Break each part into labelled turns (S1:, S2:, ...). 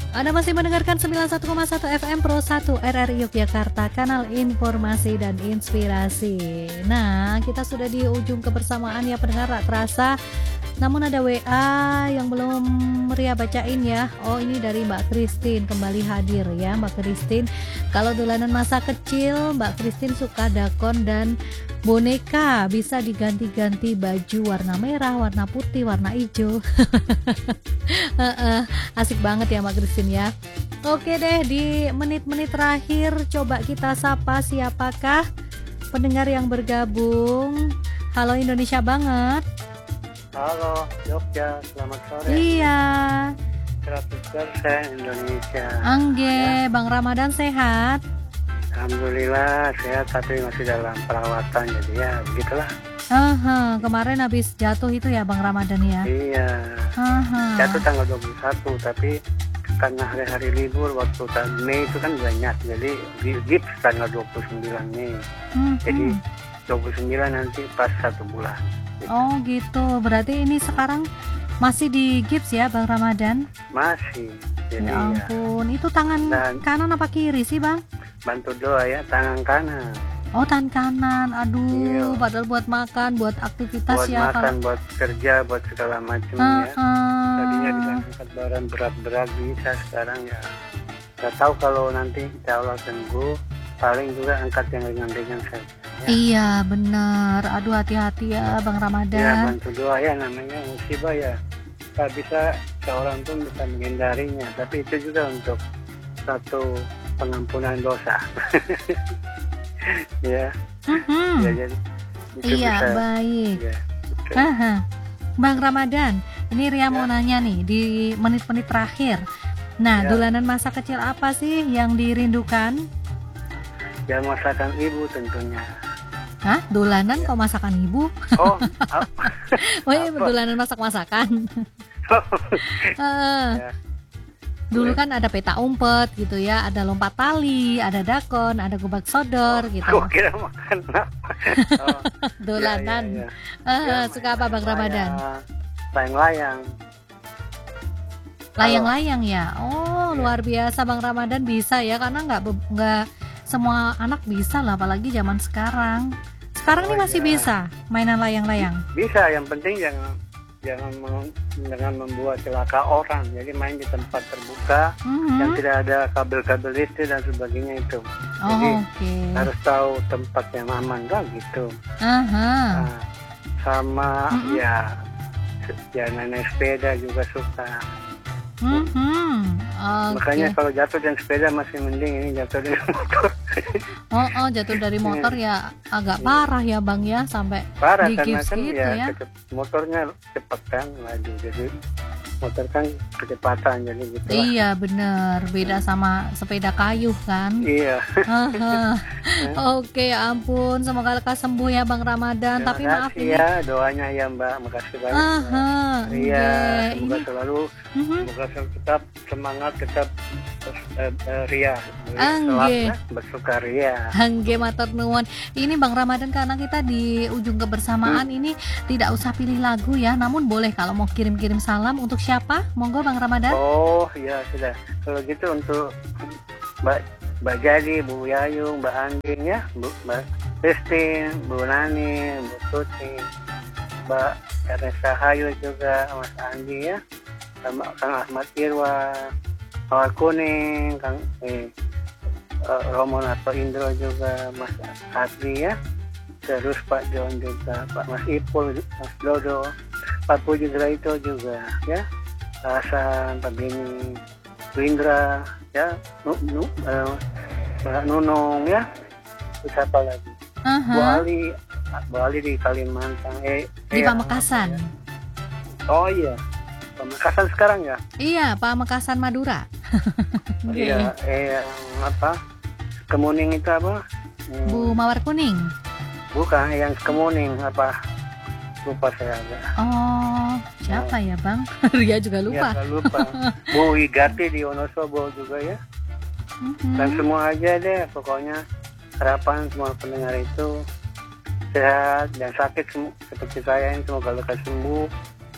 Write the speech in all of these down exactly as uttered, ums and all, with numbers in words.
S1: Anda masih mendengarkan sembilan puluh satu koma satu F M Pro satu R R I Yogyakarta, kanal informasi dan inspirasi. Nah, kita sudah di ujung kebersamaan ya pendengar, tak terasa. Namun ada W A yang belum Ria bacain ya. Oh, ini dari Mbak Christine kembali hadir ya Mbak Christine. Kalau dolanan masa kecil, Mbak Christine suka dakon dan boneka, bisa diganti-ganti baju warna merah, warna putih, warna hijau. Asik banget ya Mbak Christine ya. Oke deh, di menit-menit terakhir coba kita sapa siapakah pendengar yang bergabung. Halo Indonesia banget.
S2: Halo Jogja, selamat sore.
S1: Iya,
S2: seratus persen Indonesia.
S1: Angge, ya. Bang Ramadan sehat?
S2: Alhamdulillah sehat, tapi masih dalam perawatan, jadi ya begitulah.
S1: Aha, kemarin habis jatuh itu ya Bang Ramadan ya?
S2: Iya.
S1: Aha.
S2: Jatuh tanggal dua puluh satu, tapi karena hari-hari libur waktu Mei itu kan banyak, jadi gips tanggal dua puluh sembilan Mei. Hmm, jadi hmm. dua puluh sembilan nanti pas satu bulan. Gitu.
S1: Oh gitu, berarti ini sekarang masih di gips ya Bang Ramadan?
S2: Masih. Jadi,
S1: ya ampun,
S2: ya.
S1: Itu tangan Dan kanan apa kiri sih Bang?
S2: Bantu doa ya, tangan kanan.
S1: Oh tangan kanan, aduh, iya. Padahal buat makan, buat aktivitas
S2: buat
S1: ya.
S2: Buat makan, kalau... buat kerja, buat segala macam uh, ya. Uh... Tadinya bisa angkat barang berat-berat bisa, sekarang ya. Gak tahu kalau nanti insya Allah sembuh, paling juga angkat yang ringan-ringan saja. Ya.
S1: Iya benar, aduh hati-hati ya Bang Ramadan.
S2: Ya bantu doa ya, namanya musibah ya. Gak bisa seorang pun bisa menghindarinya, tapi itu juga untuk satu pengampunan dosa. Ya.
S1: Mm-hmm.
S2: Ya jadi.
S1: Iya bisa, baik. Ya, Aha. Bang Ramadan, ini Ria ya. mau nanya nih di menit-menit terakhir. Nah, ya. dolanan masa kecil apa sih yang dirindukan?
S2: Ya masakan ibu tentunya.
S1: Hah? Dolanan ya. kok masakan ibu?
S2: Oh,
S1: oh iya, dolanan masak-masakan. uh, ya. Dulu kan ada peta umpet gitu ya, ada lompat tali, ada dakon, ada gubak sodor oh, gitu.
S2: Aku kira makan apa? Oh,
S1: dolanan. Ya, ya, ya. Uh, ya, suka apa Bang Ramadan?
S2: Layang-layang.
S1: Layang-layang ya. Oh, ya. Luar biasa Bang Ramadan bisa ya, karena nggak nggak semua anak bisa lah, apalagi zaman sekarang. Sekarang oh, nih masih ya. bisa mainan layang-layang.
S2: Bisa, yang penting jangan jangan jangan membuat celaka orang. Jadi main di tempat terbuka mm-hmm. yang tidak ada kabel-kabel listrik dan sebagainya itu.
S1: Oh,
S2: Jadi
S1: okay.
S2: harus tahu tempat yang aman kan gitu.
S1: Uh-huh.
S2: Nah, sama mm-hmm. ya ya naik sepeda juga suka.
S1: Hmm, okay.
S2: Makanya kalau jatuh dan sepeda masih mending, ini jatuh dari motor.
S1: Oh, oh jatuh dari motor ya agak parah ya Bang ya, sampai
S2: parah
S1: di
S2: karena kan
S1: gitu
S2: ya,
S1: ya.
S2: Motornya cepat kan laju, jadi motor kan kecepatan jadi gitu.
S1: Iya bener, beda sama sepeda kayu kan.
S2: Iya.
S1: Oke, ampun, semoga lekas sembuh ya Bang Ramadan.
S2: Terima
S1: Tapi maaf
S2: ini ya doanya ya Mbak, makasih banyak.
S1: Uh-huh.
S2: Iya,
S1: okay.
S2: semoga
S1: ini...
S2: selalu
S1: uh-huh.
S2: semoga tetap semangat, tetap uh, uh, ria,
S1: Angge
S2: bersukaria.
S1: Angge matur nuwun. Ini Bang Ramadan, karena kita di ujung kebersamaan hmm. ini tidak usah pilih lagu ya, namun boleh kalau mau kirim-kirim salam untuk siapa? Monggo Bang Ramadan.
S2: Oh ya sudah. Kalau gitu untuk Mbak Mbak Jadi, Bu Yayu, Mbak Andin ya, Bu Mbak Christine, Bu Nani, Bu Tuti, Mbak Ernesta Hayu juga, Mas Andi ya, sama Kang Ahmad Irwa, Mawar Kuning, Kang eh, uh, Romo Nato Indro juga, Mas Adli ya, terus Pak John juga, Pak Mas Ipul, Mas Dodo, Pak Puji itu juga ya. Hasan, Pak Beni, Bu Indra, ya, nu, nu, uh, Mbak Nunung, ya, terus apa lagi? Uh-huh. Bu Ali, Bu Ali di Kalimantan, eh,
S1: di eh, Pamekasan.
S2: Ya. Oh iya, Pamekasan sekarang ya?
S1: Iya, Pamekasan Madura.
S2: Okay. Iya, eh, apa? Kemuning itu apa?
S1: Hmm. Bu Mawar Kuning.
S2: Bukan, yang Kemuning apa? Lupa saya agak.
S1: Oh, siapa oh. ya Bang? Ria juga lupa.
S2: Ya, lupa. Bu Igati di Wonosobo juga ya. Mm-hmm. Dan semua aja deh, pokoknya harapan semua pendengar itu sehat dan sakit seperti saya ini semoga lekas sembuh.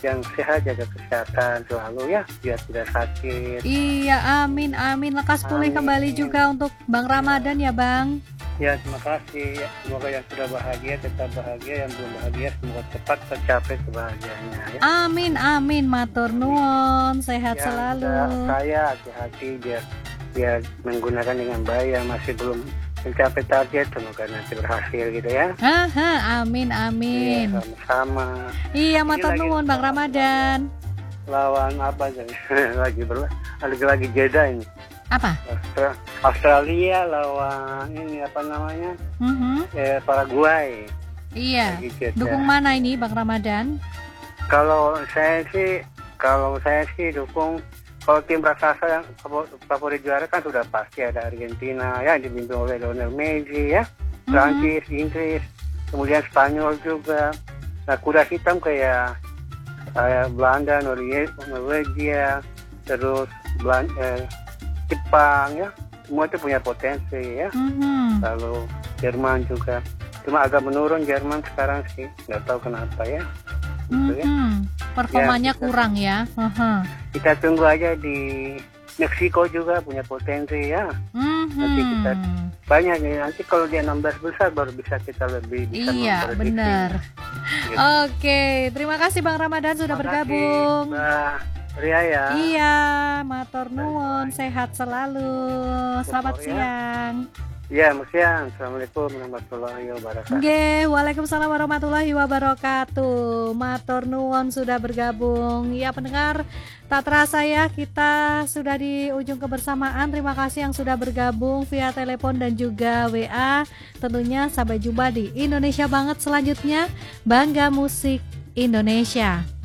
S2: yang sehat, jaga kesehatan selalu ya, biar tidak sakit.
S1: Iya, amin amin. Lekas pulih
S2: Amin.
S1: kembali juga untuk Bang Ramadan ya Bang.
S2: Ya, terima kasih. Ya, semoga yang sudah bahagia tetap bahagia, yang belum bahagia semoga cepat tercapai kebahagiaannya. Ya.
S1: Amin amin, matur nuwun, sehat
S2: Yang
S1: selalu.
S2: sudah kaya hati-hati biar biar menggunakan dengan baik, yang masih belum mencapai target semoga nanti berhasil gitu ya.
S1: Haha, amin amin.
S2: Iya, sama-sama.
S1: Iya,
S2: Ini
S1: matur
S2: lagi
S1: nuwun Bang Ramadan.
S2: Lawan apa lagi ber lagi lagi jeda ini.
S1: Apa?
S2: Austra- Australia lawan ini apa namanya?
S1: Mhm.
S2: Eh, Paraguay.
S1: Iya.
S2: Lagi jeda.
S1: Dukung mana ini Bang Ramadan?
S2: Kalau saya sih, kalau saya sih dukung, kalau tim raksasa yang favorit juara kan sudah pasti ada Argentina ya, dipimpin oleh Lionel Messi ya, Prancis, Inggris, kemudian Spanyol juga. Nah, kuda hitam kayak kayak Belanda, Norwegia, Norwegia, terus Belan- eh, Jepang ya, semua itu punya potensi ya.
S1: Mhm.
S2: Lalu Jerman juga, cuma agak menurun Jerman sekarang sih, nggak tahu kenapa ya. Gitu ya.
S1: Mhm. Performanya
S2: Ya, kita-
S1: kurang ya. Heeh.
S2: Kita tunggu aja di Meksiko juga punya potensi ya. Nanti kita
S1: Mhm.
S2: banyak nih. Nanti kalau dia enam belas besar baru bisa kita lebih bisa
S1: Iya,
S2: memprediksi.
S1: benar.
S2: Gitu.
S1: Oke, terima kasih Bang Ramadan sudah
S2: Terima
S1: bergabung.
S2: kasih, Mbak Ria ya.
S1: Iya, matur nuwun, sehat selalu. Selamat
S2: Syukur ya.
S1: siang.
S2: Iya, Musian. Assalamualaikum warahmatullahi wabarakatuh.
S1: Nggih, Waalaikumsalam warahmatullahi wabarakatuh. Matur nuwun sudah bergabung. Ya pendengar, tak terasa ya kita sudah di ujung kebersamaan. Terima kasih yang sudah bergabung via telepon dan juga W A. Tentunya sampai jumpa di Indonesia Banget selanjutnya. Bangga Musik Indonesia.